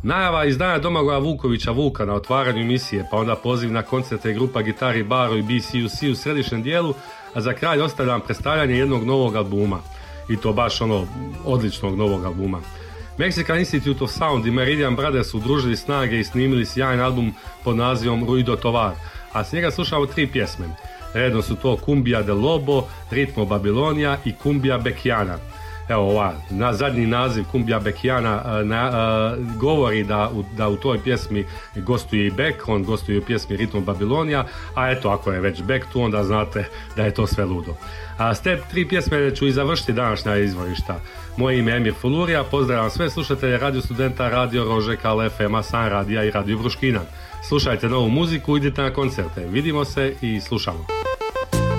Najava izdanja Domagoja Vukovića Vuka na otvaranju emisije, pa onda poziv na koncerte grupa Gitari Baro i BCUC u središnjem dijelu, a za kraj ostavljam predstavljanje jednog novog albuma. I to baš odličnog novog albuma. Mexican Institute of Sound i Meridian Brothers su udružili snage i snimili sjajan album pod nazivom Ruido Tovar, a s njega slušamo 3 pjesme. Redno su to Cumbia del Lobo, Ritmo Babilonia i Cumbia Bekiana. Evo zadnji naziv Cumbia Bekiana govori da u toj pjesmi gostuje i Bek, on gostuje u pjesmi Ritmo Babilonia, a eto, ako je već Bek tu, onda znate da je to sve ludo. A s te 3 pjesme ću i završiti današnja izvorišta. Moje ime je Emir Fulurija, pozdravljam sve slušatelje Radio Studenta, Radio Rože, Kal FM, San Radija i Radio Bruškina. Slušajte novu muziku, idite na koncerte. Vidimo se i slušamo.